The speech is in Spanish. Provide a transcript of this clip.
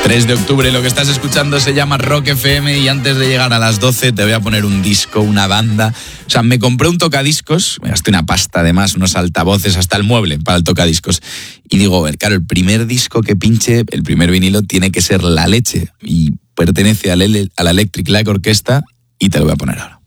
3 de octubre, lo que estás escuchando se llama Rock FM y antes de llegar a las 12 te voy a poner un disco, una banda. O sea, me compré un tocadiscos, me gasté una pasta además, unos altavoces, hasta el mueble para el tocadiscos. Y digo, claro, el primer disco que pinche, el primer vinilo, tiene que ser La Leche y pertenece a la Electric Light Orchestra y te lo voy a poner ahora.